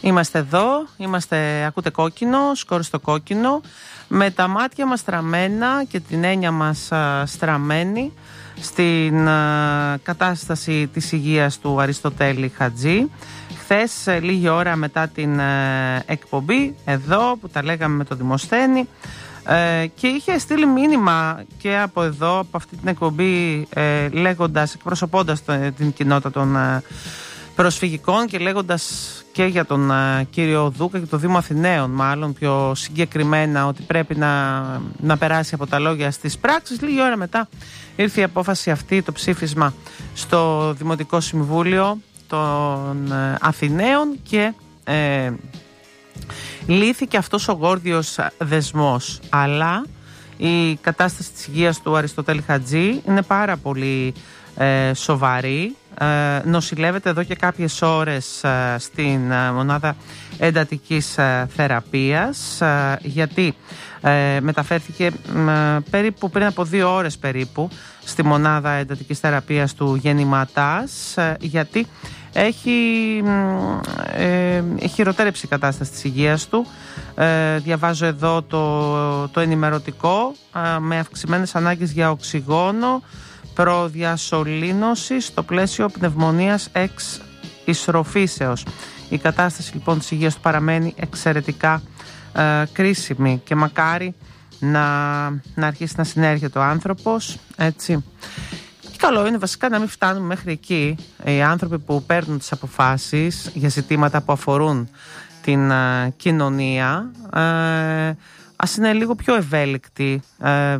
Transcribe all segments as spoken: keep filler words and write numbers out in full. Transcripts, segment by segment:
Είμαστε εδώ, είμαστε, ακούτε κόκκινο, σκόρ στο κόκκινο, με τα μάτια μας στραμμένα και την έννοια μας α, στραμμένη στην α, κατάσταση της υγείας του Αριστοτέλη Χατζή. Χθες, ε, λίγη ώρα μετά την ε, εκπομπή, εδώ που τα λέγαμε με τον Δημοσθένη, ε, και είχε στείλει μήνυμα και από εδώ, από αυτή την εκπομπή, ε, λέγοντας, εκπροσωπώντας το, την κοινότητα των ε, προσφυγικών και λέγοντας και για τον uh, κύριο Δούκα και το Δήμο Αθηναίων, μάλλον πιο συγκεκριμένα, ότι πρέπει να, να περάσει από τα λόγια στις πράξεις. Λίγη ώρα μετά ήρθε η απόφαση αυτή, το ψήφισμα στο Δημοτικό Συμβούλιο των uh, Αθηναίων και ε, λύθηκε αυτός ο γόρδιος δεσμός. Αλλά η κατάσταση της υγείας του Αριστοτέλη Χατζή είναι πάρα πολύ ε, σοβαρή. Ε, νοσηλεύεται εδώ και κάποιες ώρες ε, στην ε, μονάδα εντατικής ε, θεραπείας, ε, γιατί ε, μεταφέρθηκε ε, περίπου πριν από δύο ώρες περίπου στη μονάδα εντατικής θεραπείας του Γεννηματάς, ε, γιατί έχει, ε, έχει χειροτέρεψει η κατάσταση της υγείας του. Ε, διαβάζω εδώ το, το ενημερωτικό, ε, με αυξημένες ανάγκες για οξυγόνο, προδιασωλήνωση στο πλαίσιο πνευμονίας εξ ισροφύσεως. Η κατάσταση λοιπόν της υγείας του παραμένει εξαιρετικά ε, κρίσιμη και μακάρι να, να αρχίσει να συνέρχεται ο άνθρωπος, έτσι. Και καλό είναι βασικά να μην φτάνουμε μέχρι εκεί. Οι άνθρωποι που παίρνουν τις αποφάσεις για ζητήματα που αφορούν την ε, κοινωνία, ε, ας είναι λίγο πιο ευέλικτοι. ε,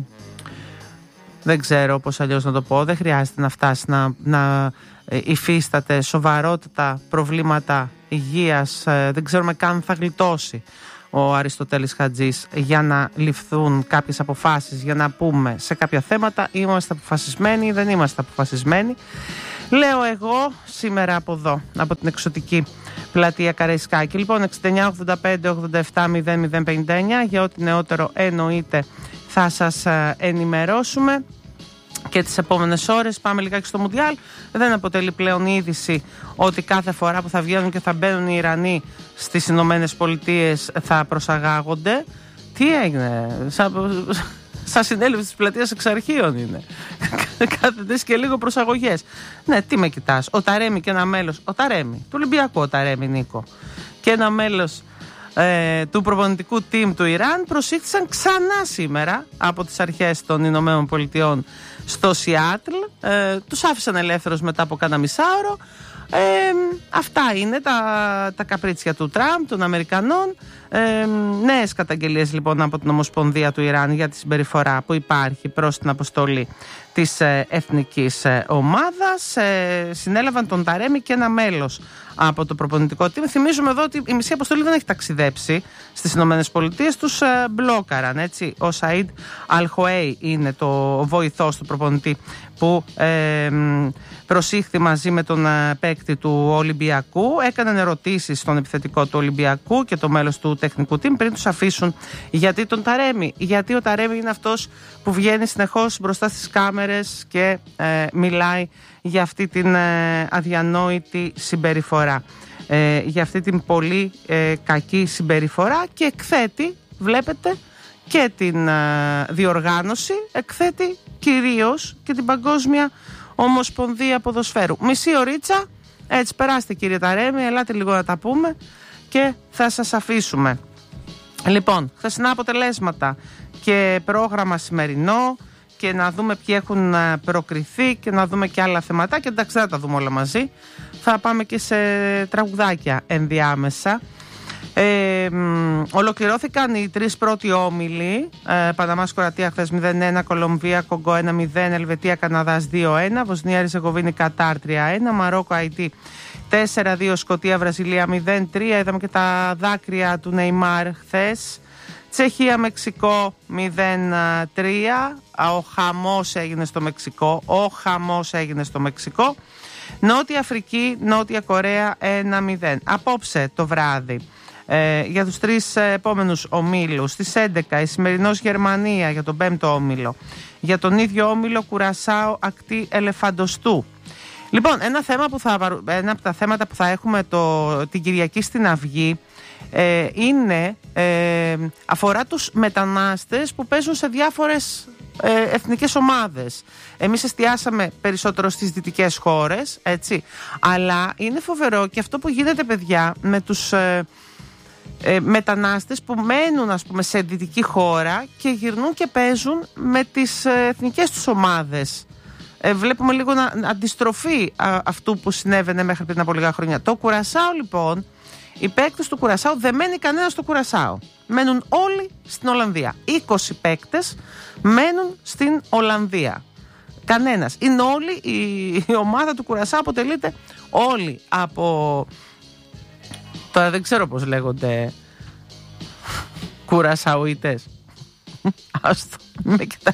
Δεν ξέρω πώς αλλιώς να το πω. Δεν χρειάζεται να φτάσει να, να υφίσταται σοβαρότατα προβλήματα υγείας. Δεν ξέρουμε καν θα γλιτώσει ο Αριστοτέλης Χατζής για να ληφθούν κάποιες αποφάσεις, για να πούμε σε κάποια θέματα είμαστε αποφασισμένοι ή δεν είμαστε αποφασισμένοι. Λέω εγώ σήμερα από εδώ, από την εξωτική πλατεία Καραϊσκάκη. Λοιπόν, εξήντα εννιά ογδόντα πέντε ογδόντα επτά μηδέν μηδέν πενήντα εννιά, για ό,τι νεότερο εννοείται θα σας ενημερώσουμε. Και τις επόμενες ώρες πάμε λιγάκι στο Μουντιάλ. Δεν αποτελεί πλέον είδηση ότι κάθε φορά που θα βγαίνουν και θα μπαίνουν οι Ιρανοί στις Ηνωμένες Πολιτείες θα προσαγάγονται. Τι έγινε, σαν, σαν συνέλευση της πλατείας εξαρχείων είναι. Κάθεται και λίγο προσαγωγές. Ναι, τι με κοιτάς, ο Ταρέμι και ένα μέλος, ο Ταρέμι, του Ολυμπιακού ο Ταρέμι Νίκο, και ένα μέλος Ε, του προπονητικού team του Ιράν προσήχθησαν ξανά σήμερα από τις αρχές των Ηνωμένων Πολιτειών στο Σιάτλ. Ε, τους άφησαν ελεύθερους μετά από κάνα μισάωρο. Ε, αυτά είναι τα, τα καπρίτσια του Τραμπ, των Αμερικανών. Ε, νέες καταγγελίες λοιπόν από την Ομοσπονδία του Ιράν για τη συμπεριφορά που υπάρχει προς την αποστολή της ε, εθνικής ε, ομάδας. Ε, συνέλαβαν τον Ταρέμι και ένα μέλος από το προπονητικό team. Θυμίζουμε εδώ ότι η μισή αποστολή δεν έχει ταξιδέψει στις Ηνωμένες Πολιτείες, τους ε, μπλόκαραν, έτσι. Ο Σαΐντ Αλχοέι είναι το ο βοηθός του προπονητή που ε, προσήχθη μαζί με τον ε, παίκτη του Ολυμπιακού. Έκαναν ερωτήσεις στον επιθετικό του Ολυμπιακού και το μέλος του τεχνικού team πριν τους αφήσουν. Γιατί τον Ταρέμι? Γιατί ο Ταρέμι είναι αυτός που βγαίνει συνεχώς μπροστά στις κάμερες και ε, μιλάει για αυτή την ε, αδιανόητη συμπεριφορά, ε, για αυτή την πολύ ε, κακή συμπεριφορά, και εκθέτει, βλέπετε, και την ε, διοργάνωση, εκθέτει κυρίως και την Παγκόσμια Ομοσπονδία Ποδοσφαίρου. Μισή ωρίτσα, έτσι, περάστε κύριε Ταρέμι, ελάτε λίγο να τα πούμε και θα σας αφήσουμε. Λοιπόν, χθεσινά αποτελέσματα και πρόγραμμα σημερινό, και να δούμε ποιοι έχουν προκριθεί και να δούμε και άλλα θεματάκια. Εντάξει, δεν θα τα δούμε όλα μαζί. Θα πάμε και σε τραγουδάκια ενδιάμεσα. Ε, μ, ολοκληρώθηκαν οι τρεις πρώτοι όμιλοι. ε, Παναμάς Κροατία χθες μηδέν ένα, Κολομβία Κογκό ένα μηδέν, Ελβετία Καναδάς δύο ένα, Βοσνία Ριζεγοβίνη Κατάρ τρία ένα, Μαρόκο Αϊτή τέσσερα δύο, Σκωτία Βραζιλία μηδέν τρία. Είδαμε και τα δάκρυα του Νεϊμάρ χθες. Τσεχία Μεξικό μηδέν τρία. Ο χαμός έγινε στο Μεξικό. Ο χαμός έγινε στο Μεξικό. Νότια Αφρική, Νότια Κορέα ένα μηδέν. Απόψε το βράδυ, ε, για τους τρεις επόμενους ομίλους, στις έντεκα η σημερινός Γερμανία για τον πέμπτο όμιλο. Για τον ίδιο όμιλο Κουρασάο Ακτή Ελεφαντοστού. Λοιπόν, ένα, θέμα που θα, ένα από τα θέματα που θα έχουμε το, την Κυριακή στην Αυγή ε, είναι, ε, αφορά τους μετανάστες που παίζουν σε διάφορες ε, εθνικές ομάδες. Εμείς εστιάσαμε περισσότερο στις δυτικές χώρες, έτσι, αλλά είναι φοβερό και αυτό που γίνεται, παιδιά, με τους ε, ε, μετανάστες που μένουν, ας πούμε, σε δυτική χώρα και γυρνούν και παίζουν με τις ε, εθνικές τους ομάδες. Ε, βλέπουμε λίγο να, αντιστροφή α, αυτού που συνέβαινε μέχρι πριν από λίγα χρόνια. Το Κουρασάο, λοιπόν, οι παίκτες του Κουρασάου, δεν μένει κανένας στο Κουρασάο. Μένουν όλοι στην Ολλανδία. είκοσι παίκτες μένουν στην Ολλανδία. Κανένας. Είναι όλοι, η, η ομάδα του Κουρασάου αποτελείται όλοι από... Τώρα δεν ξέρω πώς λέγονται, Κουρασαουίτες. Άστο, με κοιτάς.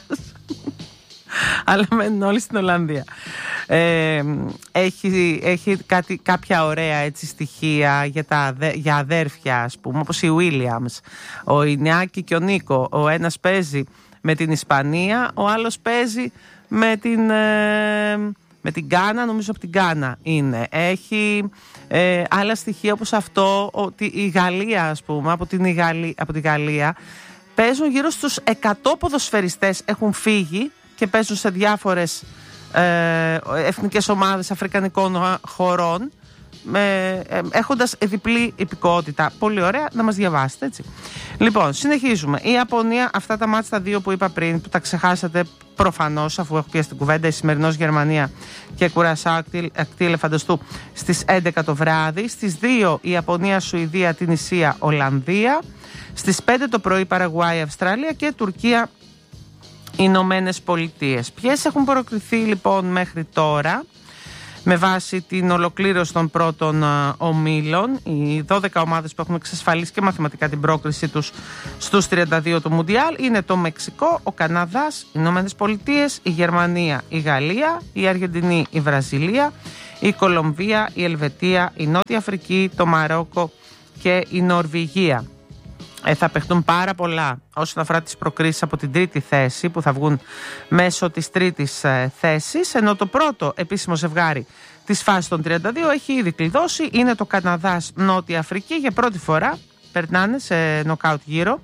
Αλλά μένουν όλοι στην Ολλανδία. Ε, έχει έχει κάτι, κάποια ωραία, έτσι, στοιχεία για, τα, για αδέρφια, ας πούμε, όπως η Williams, ο Ινιάκη και ο Νίκο. Ο ένας παίζει με την Ισπανία, ο άλλος παίζει με την, ε, με την Γκάνα, νομίζω από την Γκάνα είναι. Έχει ε, άλλα στοιχεία όπως αυτό, ότι η Γαλλία, ας πούμε, από την, Γαλλία, από τη Γαλλία παίζουν γύρω στους εκατό ποδοσφαιριστές, έχουν φύγει και παίζουν σε διάφορες ε, εθνικές ομάδες αφρικανικών χωρών, με, ε, έχοντας διπλή υπηκότητα. Πολύ ωραία, να μας διαβάσετε, έτσι. Λοιπόν, συνεχίζουμε. Η Ιαπωνία, αυτά τα μάτς τα δύο που είπα πριν, που τα ξεχάσατε προφανώς, αφού έχω πει στην κουβέντα, η σημερινός Γερμανία και Κουρασάο ακτή Ελεφαντοστού στις έντεκα το βράδυ. Στις δύο η Ιαπωνία, Σουηδία, Τινησία, Ολλανδία. Στις πέντε το πρωί Παραγουάη, Αυστραλία και Τουρκία, Ηνωμένες Πολιτείες. Ποιες έχουν προκριθεί, λοιπόν, μέχρι τώρα με βάση την ολοκλήρωση των πρώτων α, ομίλων? Οι δώδεκα ομάδες που έχουν εξασφαλίσει και μαθηματικά την πρόκρισή τους στους τριάντα δύο του Μουντιάλ είναι το Μεξικό, ο Καναδάς, οι Ηνωμένες Πολιτείες, η Γερμανία, η Γαλλία, η Αργεντινή, η Βραζιλία, η Κολομβία, η Ελβετία, η Νότια Αφρική, το Μαρόκο και η Νορβηγία. Ε, θα παιχτούν πάρα πολλά όσον αφορά τις προκρίσεις από την τρίτη θέση, που θα βγουν μέσω της τρίτης ε, θέσης, ενώ το πρώτο επίσημο ζευγάρι της φάσης των τριάντα δύο έχει ήδη κλειδώσει, είναι το Καναδάς Νότια Αφρική. Για πρώτη φορά περνάνε σε νοκάουτ γύρο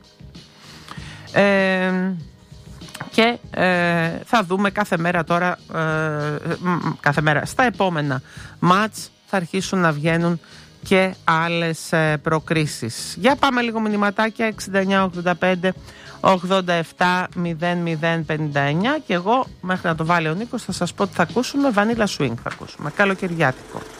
ε, και ε, θα δούμε κάθε μέρα τώρα, ε, κάθε μέρα στα επόμενα μάτς θα αρχίσουν να βγαίνουν και άλλες προκρίσεις. Για πάμε λίγο μηνυματάκια. Εξήντα εννιά ογδόντα πέντε ογδόντα επτά μηδέν μηδέν πενήντα εννιά. Και εγώ, μέχρι να το βάλει ο Νίκος, θα σας πω ότι θα ακούσουμε Vanilla Swing. Θα ακούσουμε καλοκαιριάτικο.